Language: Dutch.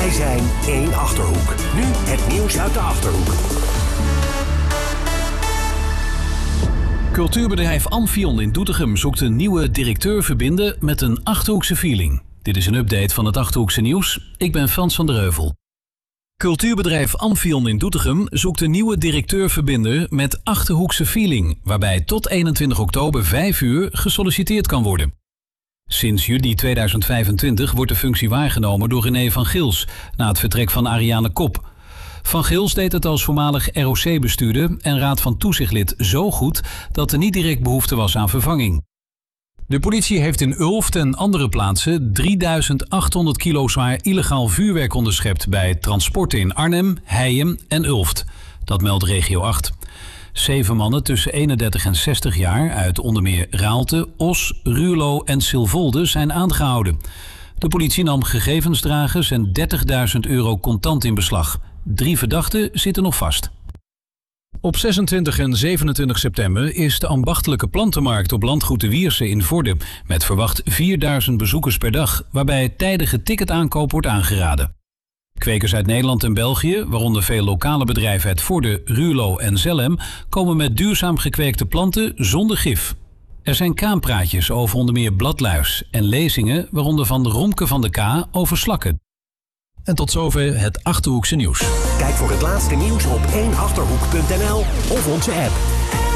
Wij zijn één Achterhoek. Nu het nieuws uit de Achterhoek. Cultuurbedrijf Amphion in Doetinchem zoekt een nieuwe directeur verbinden met een Achterhoekse feeling. Dit is een update van het Achterhoekse nieuws. Ik ben Frans van der Heuvel. Cultuurbedrijf Amphion in Doetinchem zoekt een nieuwe directeur-verbinder met Achterhoekse feeling, waarbij tot 21 oktober 5 uur gesolliciteerd kan worden. Sinds juli 2025 wordt de functie waargenomen door René van Gils, na het vertrek van Ariane Kop. Van Gils deed het als voormalig ROC-bestuurder en raad van toezichtlid zo goed dat er niet direct behoefte was aan vervanging. De politie heeft in Ulft en andere plaatsen 3800 kilo zwaar illegaal vuurwerk onderschept bij transporten in Arnhem, Heijem en Ulft. Dat meldt regio 8. 7 mannen tussen 31 en 60 jaar uit onder meer Raalte, Os, Ruurlo en Silvolde zijn aangehouden. De politie nam gegevensdragers en €30.000 contant in beslag. 3 verdachten zitten nog vast. Op 26 en 27 september is de ambachtelijke plantenmarkt op landgoed de Wierse in Vorden, met verwacht 4000 bezoekers per dag, waarbij tijdige ticketaankoop wordt aangeraden. Kwekers uit Nederland en België, waaronder veel lokale bedrijven uit Vorden, Ruurlo en Zelhem, komen met duurzaam gekweekte planten zonder gif. Er zijn kaampraatjes over onder meer bladluis en lezingen, waaronder van Romke van de K over slakken. En tot zover het Achterhoekse nieuws. Kijk voor het laatste nieuws op 1achterhoek.nl of onze app.